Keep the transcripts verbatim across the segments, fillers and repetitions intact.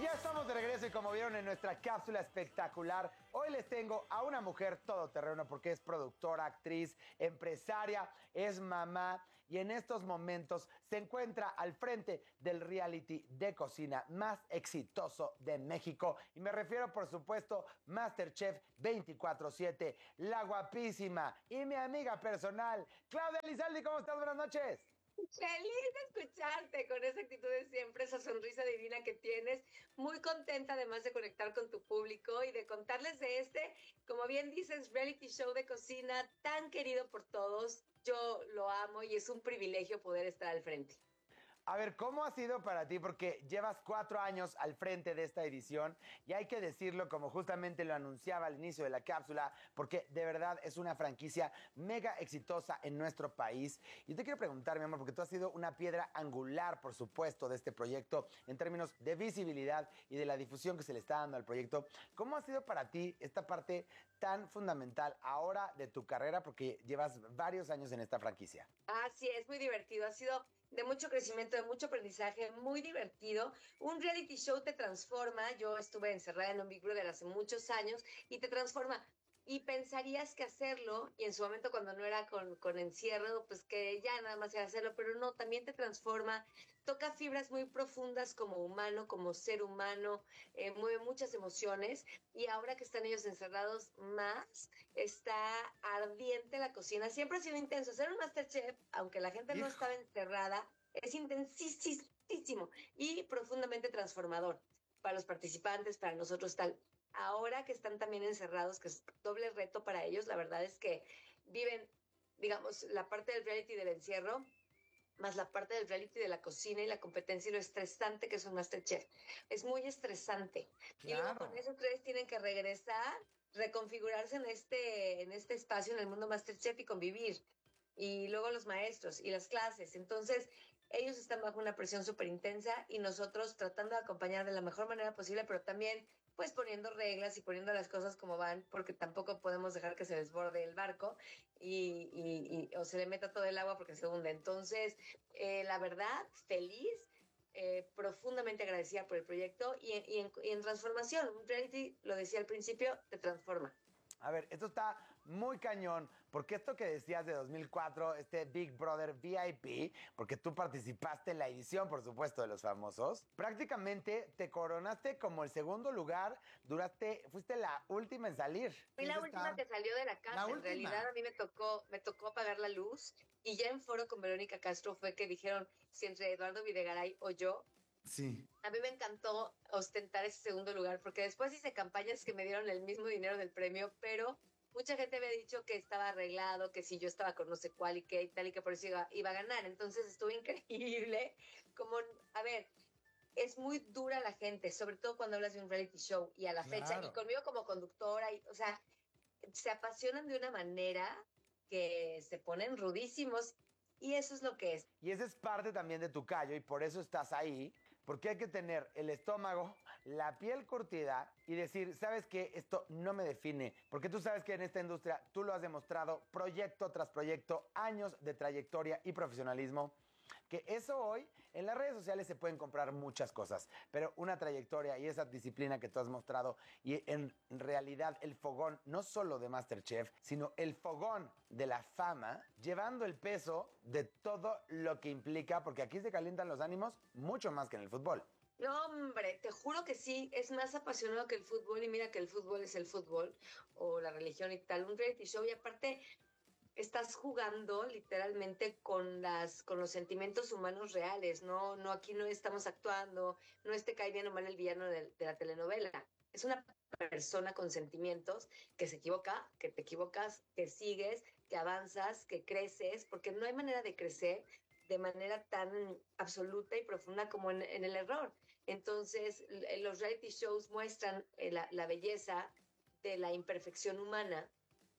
Ya estamos de regreso y como vieron en nuestra cápsula espectacular, hoy les tengo a una mujer todoterreno porque es productora, actriz, empresaria, es mamá y en estos momentos se encuentra al frente del reality de cocina más exitoso de México. Y me refiero, por supuesto, MasterChef veinticuatro siete, la guapísima y mi amiga personal, Claudia Lizaldi. ¿Cómo estás? Buenas noches. Feliz de escucharte con esa actitud de siempre, esa sonrisa divina que tienes. Muy contenta además de conectar con tu público y de contarles de este, como bien dices, reality show de cocina tan querido por todos. Yo lo amo y es un privilegio poder estar al frente. A ver, ¿cómo ha sido para ti? Porque llevas cuatro años al frente de esta edición y hay que decirlo como justamente lo anunciaba al inicio de la cápsula, porque de verdad es una franquicia mega exitosa en nuestro país. Y te quiero preguntar, mi amor, porque tú has sido una piedra angular, por supuesto, de este proyecto en términos de visibilidad y de la difusión que se le está dando al proyecto. ¿Cómo ha sido para ti esta parte tan fundamental ahora de tu carrera? Porque llevas varios años en esta franquicia. Así es, muy divertido. Ha sido de mucho crecimiento, de mucho aprendizaje, muy divertido. Un reality show te transforma. Yo estuve encerrada en un Big Brother hace muchos años y te transforma. Y pensarías que hacerlo, y en su momento cuando no era con, con encierro, pues que ya nada más era hacerlo, pero no, también te transforma, toca fibras muy profundas como humano, como ser humano, eh, mueve muchas emociones, y ahora que están ellos encerrados más, está ardiente la cocina. Siempre ha sido intenso. Hacer un MasterChef, aunque la gente no Hijo. estaba encerrada, es intensísimo y profundamente transformador para los participantes, para nosotros tal. Ahora que están también encerrados, que es doble reto para ellos, la verdad es que viven, digamos, la parte del reality del encierro, más la parte del reality de la cocina y la competencia y lo estresante que es un MasterChef. Es muy estresante. Y luego con Claro. esos tres tienen que regresar, reconfigurarse en este, en este espacio, en el mundo MasterChef y convivir. Y luego los maestros y las clases. Entonces, ellos están bajo una presión súper intensa y nosotros tratando de acompañar de la mejor manera posible, pero también pues poniendo reglas y poniendo las cosas como van, porque tampoco podemos dejar que se desborde el barco y, y, y o se le meta todo el agua porque se hunde. Entonces, eh, la verdad, feliz, eh, profundamente agradecida por el proyecto y, y, en, y en transformación. Un reality, lo decía al principio, te transforma. A ver, esto está muy cañón, porque esto que decías de dos mil cuatro, este Big Brother V I P, porque tú participaste en la edición, por supuesto, de Los Famosos, prácticamente te coronaste como el segundo lugar, duraste, fuiste la última en salir. Fui Es la última estar que salió de la la casa. En realidad, a última. mí me tocó, me tocó apagar la luz y ya en foro con Verónica Castro fue que dijeron si entre Eduardo Videgaray o yo. Sí. A mí me encantó ostentar ese segundo lugar porque después hice campañas que me dieron el mismo dinero del premio, pero mucha gente me ha dicho que estaba arreglado, que si yo estaba con no sé cuál y qué y tal y que por eso iba, iba a ganar. Entonces estuvo increíble. Como, a ver, es muy dura la gente, sobre todo cuando hablas de un reality show y a la fecha, y Claro. conmigo como conductora, y, o sea, se apasionan de una manera que se ponen rudísimos y eso es lo que es. Y esa es parte también de tu callo y por eso estás ahí, porque hay que tener el estómago, la piel curtida y decir, ¿sabes qué? Esto no me define, porque tú sabes que en esta industria tú lo has demostrado proyecto tras proyecto, años de trayectoria y profesionalismo. Que eso hoy en las redes sociales se pueden comprar muchas cosas, pero una trayectoria y esa disciplina que tú has mostrado y en realidad el fogón no solo de MasterChef, sino el fogón de la fama, llevando el peso de todo lo que implica, porque aquí se calientan los ánimos mucho más que en el fútbol. No, hombre, te juro que sí, es más apasionado que el fútbol y mira que el fútbol es el fútbol o la religión y tal, un reality show y aparte estás jugando literalmente con las con los sentimientos humanos reales, no no aquí no estamos actuando, no es te cae bien o mal el villano de, de la telenovela. Es una persona con sentimientos que se equivoca, que te equivocas, que sigues, que avanzas, que creces, porque no hay manera de crecer de manera tan absoluta y profunda como en, en el error. Entonces, los reality shows muestran eh, la, la belleza de la imperfección humana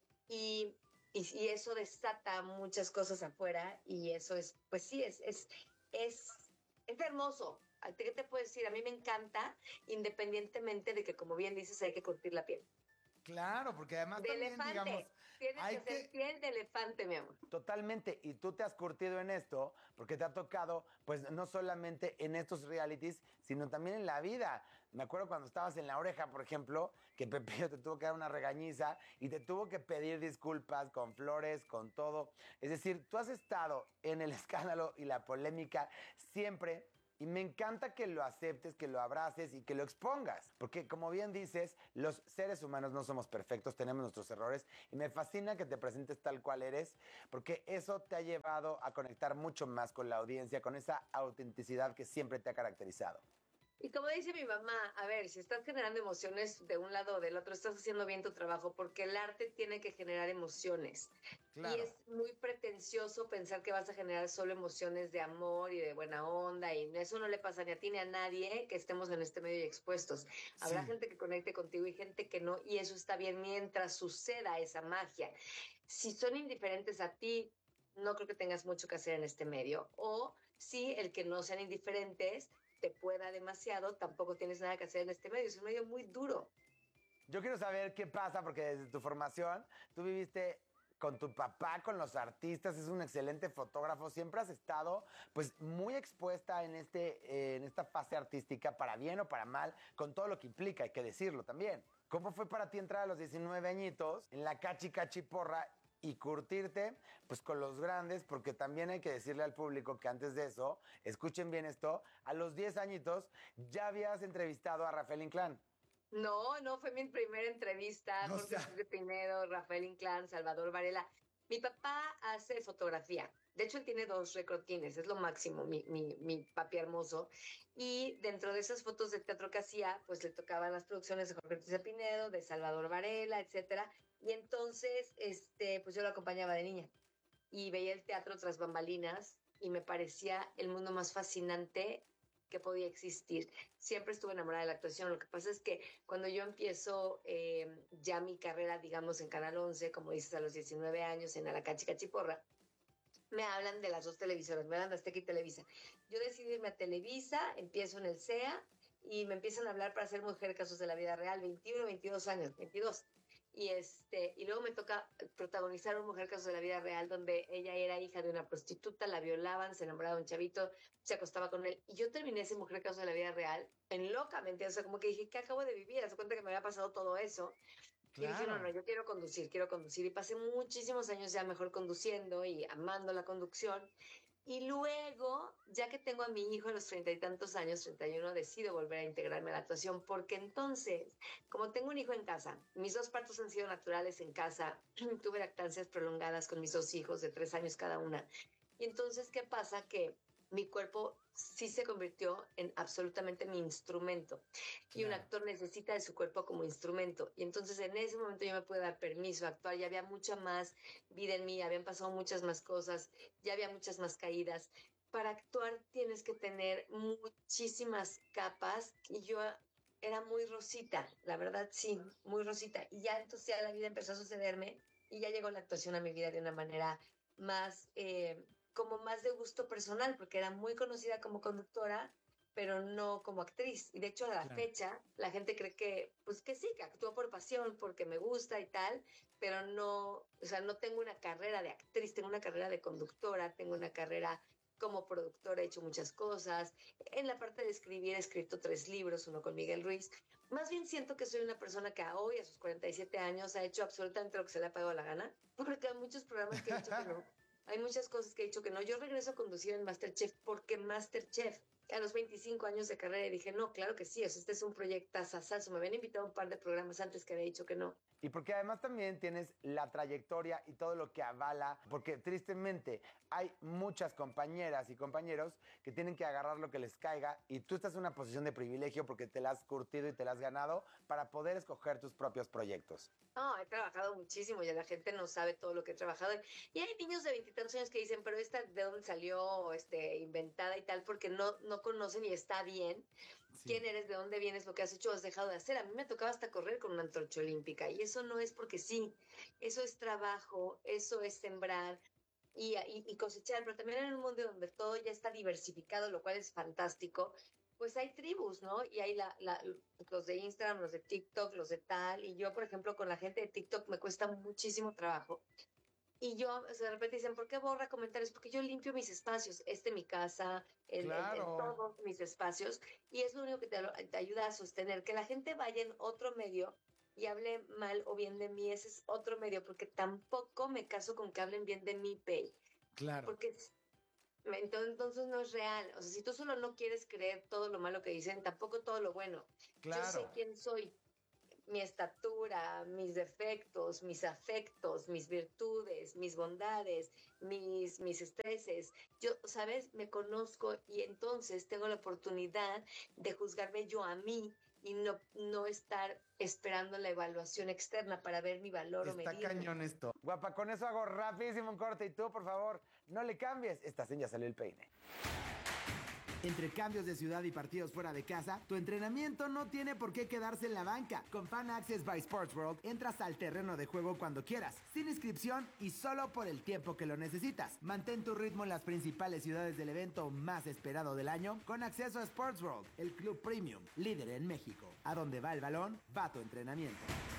y, y, y, eso desata muchas cosas afuera y eso es, pues sí, es, es, es, es hermoso. ¿Qué te puedo decir? A mí me encanta, independientemente de que, como bien dices, hay que curtir la piel. Claro, porque además De también, digamos, elefante. Tienes hay que ser que... piel de elefante, mi amor. Totalmente, y tú te has curtido en esto porque te ha tocado, pues no solamente en estos realities, sino también en la vida. Me acuerdo cuando estabas en La Oreja, por ejemplo, que Pepillo te tuvo que dar una regañiza y te tuvo que pedir disculpas con flores, con todo. Es decir, tú has estado en el escándalo y la polémica siempre. Y me encanta que lo aceptes, que lo abraces y que lo expongas. Porque como bien dices, los seres humanos no somos perfectos, tenemos nuestros errores. Y me fascina que te presentes tal cual eres, porque eso te ha llevado a conectar mucho más con la audiencia, con esa autenticidad que siempre te ha caracterizado. Y como dice mi mamá, a ver, si estás generando emociones de un lado o del otro, estás haciendo bien tu trabajo, porque el arte tiene que generar emociones. Y Claro. es muy pretencioso pensar que vas a generar solo emociones de amor y de buena onda, y eso no le pasa ni a ti ni a nadie que estemos en este medio y expuestos. Habrá Sí. gente que conecte contigo y gente que no, y eso está bien mientras suceda esa magia. Si son indiferentes a ti, no creo que tengas mucho que hacer en este medio. O si el que no sean indiferentes te pueda demasiado, tampoco tienes nada que hacer en este medio. Es un medio muy duro. Yo quiero saber qué pasa, porque desde tu formación tú viviste con tu papá, con los artistas, es un excelente fotógrafo, siempre has estado pues muy expuesta en, este, eh, en esta fase artística, para bien o para mal, con todo lo que implica, hay que decirlo también. ¿Cómo fue para ti entrar a los diecinueve añitos en la cachi cachi porra y curtirte pues con los grandes? Porque también hay que decirle al público que antes de eso, escuchen bien esto, a los diez añitos ya habías entrevistado a Rafael Inclán. No, no fue mi primera entrevista. O Jorge sea, Enrique Pinedo, Rafael Inclán, Salvador Varela. Mi papá hace fotografía. De hecho, él tiene dos recordines, es lo máximo, mi, mi, mi papi hermoso. Y dentro de esas fotos de teatro que hacía, pues le tocaban las producciones de Jorge Enrique Pinedo, de Salvador Varela, etcétera. Y entonces, este, pues yo lo acompañaba de niña y veía el teatro tras bambalinas y me parecía el mundo más fascinante que podía existir. Siempre estuve enamorada de la actuación. Lo que pasa es que cuando yo empiezo eh, ya mi carrera, digamos, en Canal once, como dices, a los diecinueve años, en Alacachi Cachiporra, me hablan de las dos televisoras, me hablan de Azteca y Televisa. Yo decidí irme a Televisa, empiezo en el C E A y me empiezan a hablar para ser mujer casos de la vida real, veintiuno, veintidós años, veintidós. Y, este, y luego me toca protagonizar un Mujer Casos de la Vida Real donde ella era hija de una prostituta, la violaban, se enamoraba de un chavito, se acostaba con él. Y yo terminé ese Mujer Casos de la Vida Real en locamente, o sea, como que dije, ¿qué acabo de vivir? Hace cuenta que me había pasado todo eso. Y dije, no, no, claro. yo quiero conducir, quiero conducir. Y pasé muchísimos años ya mejor conduciendo y amando la conducción. Y luego, ya que tengo a mi hijo a los treinta y tantos años, treinta y uno, decido volver a integrarme a la actuación, porque entonces, como tengo un hijo en casa, mis dos partos han sido naturales en casa, tuve lactancias prolongadas con mis dos hijos de tres años cada una. Y entonces, ¿qué pasa? Que mi cuerpo sí se convirtió en absolutamente mi instrumento. Y un Claro. actor necesita de su cuerpo como instrumento. Y entonces en ese momento yo me pude dar permiso a actuar. Ya había mucha más vida en mí, habían pasado muchas más cosas, ya había muchas más caídas. Para actuar tienes que tener muchísimas capas y yo era muy rosita, la verdad sí, muy rosita. Y ya entonces ya la vida empezó a sucederme y ya llegó la actuación a mi vida de una manera más, eh, como más de gusto personal, porque era muy conocida como conductora, pero no como actriz. Y de hecho a la Claro. fecha la gente cree que, pues que sí, que actúo por pasión, porque me gusta y tal, pero no, o sea, no tengo una carrera de actriz, tengo una carrera de conductora, tengo una carrera como productora, he hecho muchas cosas. En la parte de escribir he escrito tres libros, uno con Miguel Ruiz. Más bien siento que soy una persona que a hoy, a sus cuarenta y siete años, ha hecho absolutamente lo que se le ha pagado la gana, porque hay muchos programas que he dicho que no. Hay muchas cosas que he dicho que no. Yo regreso a conducir en Masterchef porque Masterchef a los veinticinco años de carrera y dije, no, claro que sí, este es un proyecto sasazo. Me habían invitado a un par de programas antes que había dicho que no. Y porque además también tienes la trayectoria y todo lo que avala, porque tristemente hay muchas compañeras y compañeros que tienen que agarrar lo que les caiga y tú estás en una posición de privilegio porque te la has curtido y te la has ganado para poder escoger tus propios proyectos. No, he trabajado muchísimo y la gente no sabe todo lo que he trabajado. Y hay niños de veintitantos años que dicen, pero esta de dónde salió, este, inventada y tal, porque no, no conocen y está bien Sí. quién eres, de dónde vienes, lo que has hecho o has dejado de hacer. A mí me tocaba hasta correr con una antorcha olímpica y eso no es porque sí, eso es trabajo, eso es sembrar y, y, y cosechar, pero también en un mundo donde todo ya está diversificado, lo cual es fantástico, pues hay tribus, ¿no? Y hay la, la, los de Instagram, los de TikTok, los de tal. Y yo, por ejemplo, con la gente de TikTok me cuesta muchísimo trabajo. Y yo, o sea, de repente dicen, ¿por qué borra comentarios? Porque yo limpio mis espacios, este mi casa, el, el, el, Claro. todos mis espacios. Y es lo único que te, te ayuda a sostener. Que la gente vaya en otro medio y hable mal o bien de mí, ese es otro medio, porque tampoco me caso con que hablen bien de mi pay. Claro. Porque entonces, entonces no es real. O sea, si tú solo no quieres creer todo lo malo que dicen, tampoco todo lo bueno. Claro. Yo sé quién soy, mi estatura, mis defectos, mis afectos, mis virtudes, mis bondades, mis, mis estreses. Yo, ¿sabes? Me conozco y entonces tengo la oportunidad de juzgarme yo a mí y no, no estar esperando la evaluación externa para ver mi valor o Está medirme. cañón esto. Guapa, con eso hago rapidísimo un corte y tú, por favor, no le cambies. Esta ya salió el peine. Entre cambios de ciudad y partidos fuera de casa, tu entrenamiento no tiene por qué quedarse en la banca. Con Fan Access by Sports World entras al terreno de juego cuando quieras, sin inscripción y solo por el tiempo que lo necesitas. Mantén tu ritmo en las principales ciudades del evento más esperado del año con acceso a Sports World, el club premium, líder en México. A donde va el balón, va tu entrenamiento.